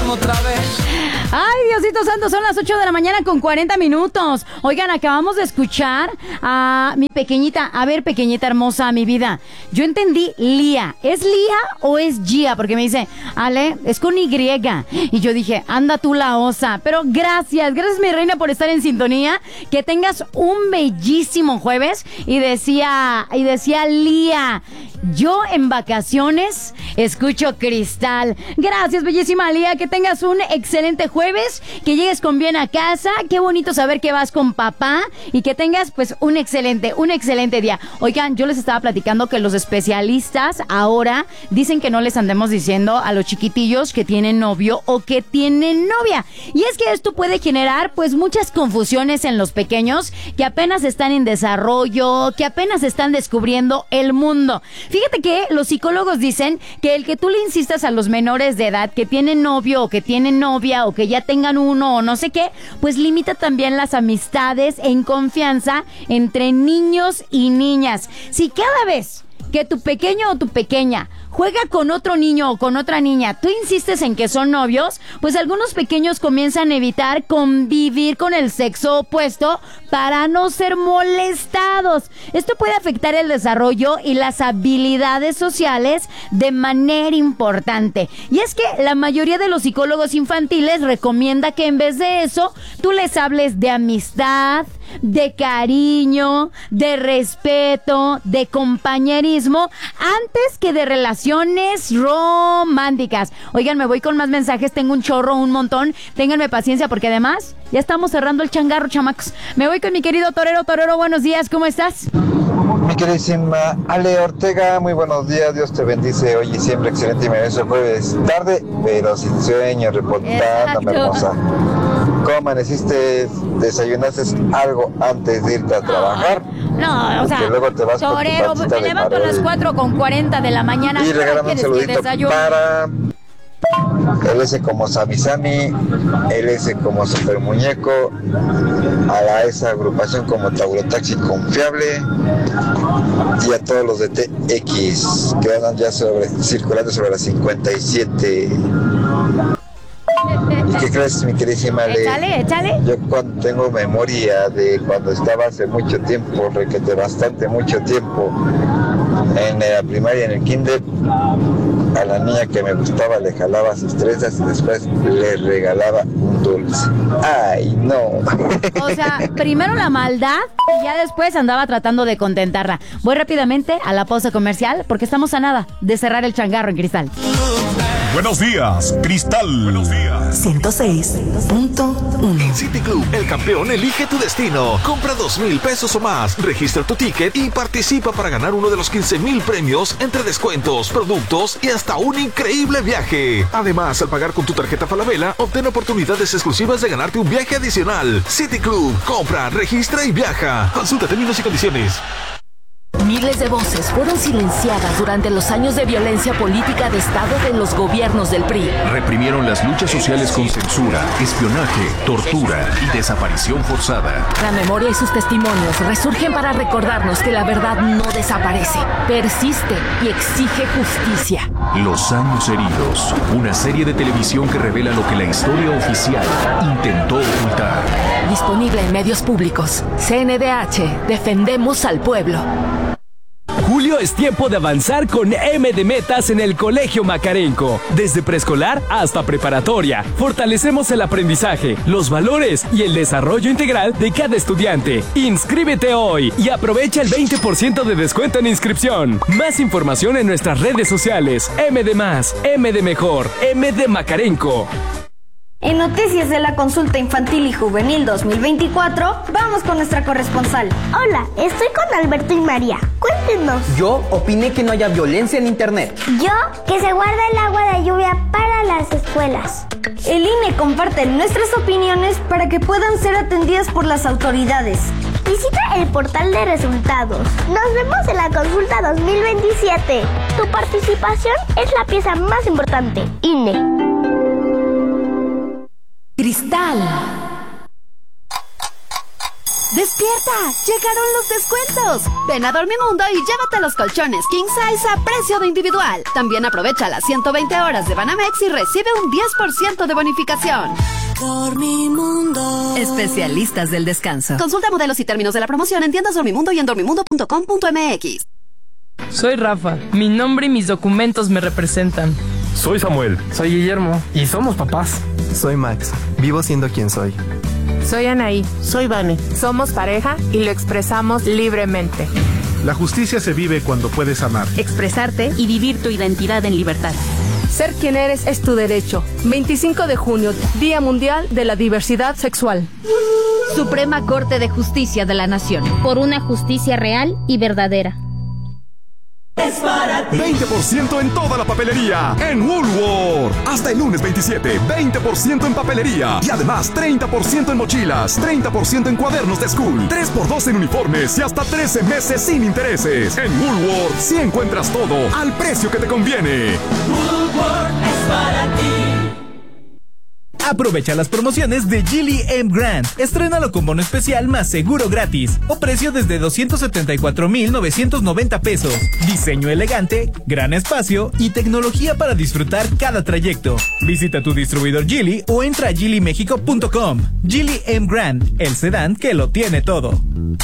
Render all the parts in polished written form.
otra vez. Ay, Diosito Santo, son las 8 de la mañana con 40 minutos. Oigan, acabamos de escuchar a mi pequeñita. A ver, pequeñita hermosa, mi vida. Yo entendí Lía. ¿Es Lía o es Gia? Porque me dice, Ale, es con Y. Y yo dije, anda tú la osa. Pero gracias mi reina por estar en sintonía. Que tengas un bellísimo jueves. Y decía Lía, yo en vacaciones escucho Cristal. Gracias, bellísima Lía, que tengas un excelente jueves, que llegues con bien a casa. Qué bonito saber que vas con papá y que tengas pues un excelente día. Oigan, yo les estaba platicando que los especialistas ahora dicen que no les andemos diciendo a los chiquitillos que tienen novio o que tienen novia. Y es que esto puede generar pues muchas confusiones en los pequeños que apenas están en desarrollo, que apenas están descubriendo el mundo. Fíjate que los psicólogos dicen que el que tú le insistas a los menores de edad que tienen novio o que tienen novia o que ya tengan uno o no sé qué, pues limita también las amistades en confianza entre niños y niñas. Si cada vez que tu pequeño o tu pequeña juega con otro niño o con otra niña, tú insistes en que son novios, pues algunos pequeños comienzan a evitar convivir con el sexo opuesto para no ser molestados. Esto puede afectar el desarrollo y las habilidades sociales de manera importante. Y es que la mayoría de los psicólogos infantiles recomienda que en vez de eso, tú les hables de amistad, de cariño, de respeto, de compañerismo, antes que de relaciones románticas. Oigan, me voy con más mensajes, tengo un chorro, un montón. Ténganme paciencia porque además ya estamos cerrando el changarro, chamacos. Me voy con mi querido Torero. Torero, buenos días, ¿cómo estás? Mi queridísima Ale Ortega, muy buenos días, Dios te bendice hoy y siempre, excelente y maravilloso jueves. Tarde, pero sin sueño, reportándome, hermosa. ¿Cómo amaneciste? ¿Desayunaste algo antes de irte a trabajar? No, o sea, luego te vas Torero, con tu me levanto a las 4:40 de la mañana. Y regálame un saludito para el S como Sami Sami, el S como Super Muñeco, a esa agrupación como Tauro Taxi Confiable y a todos los de TX que andan ya circulando sobre las 57. ¿Y qué crees, mi queridísima Ale? Échale. Yo cuando tengo memoria de cuando estaba hace mucho tiempo, bastante mucho tiempo, en la primaria, en el kinder, a la niña que me gustaba le jalaba sus trenzas y después le regalaba un dulce. ¡Ay, no! O sea, primero la maldad y ya después andaba tratando de contentarla. Voy rápidamente a la pausa comercial porque estamos a nada de cerrar el changarro en Cristal. Buenos días, Cristal. Buenos días. 106.1. En City Club, el campeón elige tu destino. Compra 2,000 pesos o más, registra tu ticket y participa para ganar uno de los 15,000 premios entre descuentos, productos y hasta un increíble viaje. Además, al pagar con tu tarjeta Falabella, obtén oportunidades exclusivas de ganarte un viaje adicional. City Club, compra, registra y viaja. Consulta términos y condiciones. Miles de voces fueron silenciadas durante los años de violencia política de Estado de los gobiernos del PRI. Reprimieron las luchas sociales con censura, espionaje, tortura y desaparición forzada. La memoria y sus testimonios resurgen para recordarnos que la verdad no desaparece, persiste y exige justicia. Los años heridos, una serie de televisión que revela lo que la historia oficial intentó ocultar. Disponible en medios públicos. CNDH, defendemos al pueblo. Julio es tiempo de avanzar con M de Metas en el Colegio Macarenco. Desde preescolar hasta preparatoria, fortalecemos el aprendizaje, los valores y el desarrollo integral de cada estudiante. Inscríbete hoy y aprovecha el 20% de descuento en inscripción. Más información en nuestras redes sociales. M de Más, M de Mejor, M de Macarenco. En Noticias de la Consulta Infantil y Juvenil 2024, vamos con nuestra corresponsal. Hola, estoy con Alberto y María. Cuéntenos. Yo opiné que no haya violencia en internet. Yo, que se guarda el agua de lluvia para las escuelas. El INE comparte nuestras opiniones para que puedan ser atendidas por las autoridades. Visita el portal de resultados. Nos vemos en la consulta 2027. Tu participación es la pieza más importante. INE. Cristal. ¡Despierta! ¡Llegaron los descuentos! Ven a Dormimundo y llévate los colchones King Size a precio de individual. También aprovecha las 120 horas de Banamex y recibe un 10% de bonificación. Dormimundo. Especialistas del descanso. Consulta modelos y términos de la promoción en tiendas Dormimundo y en dormimundo.com.mx. Soy Rafa. Mi nombre y mis documentos me representan. Soy Samuel. Soy Guillermo. Y somos papás. Soy Max. Vivo siendo quien soy. Soy Anaí. Soy Vane. Somos pareja y lo expresamos libremente. La justicia se vive cuando puedes amar, expresarte y vivir tu identidad en libertad. Ser quien eres es tu derecho. 25 de junio, Día Mundial de la Diversidad Sexual. Suprema Corte de Justicia de la Nación. Por una justicia real y verdadera. Es para ti. 20% en toda la papelería en Woolworth. Hasta el lunes 27, 20% en papelería. Y además 30% en mochilas, 30% en cuadernos de school, 3x2 en uniformes y hasta 13 meses sin intereses. En Woolworth sí encuentras todo al precio que te conviene. Woolworth es para ti. Aprovecha las promociones de Geely M Grand. Estrénalo con bono especial más seguro gratis. O precio desde 274,990 pesos. Diseño elegante, gran espacio y tecnología para disfrutar cada trayecto. Visita tu distribuidor Geely o entra a geelymexico.com. Geely M Grand, el sedán que lo tiene todo.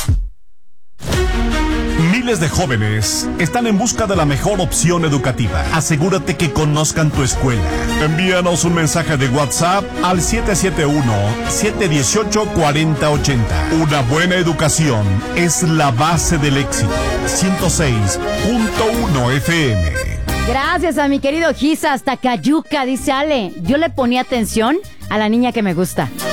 Miles de jóvenes están en busca de la mejor opción educativa. Asegúrate que conozcan tu escuela. Envíanos un mensaje de WhatsApp al 771-718-4080. Una buena educación es la base del éxito. 106.1 FM. Gracias a mi querido Gisa, hasta Cayuca, dice Ale. Yo le ponía atención a la niña que me gusta.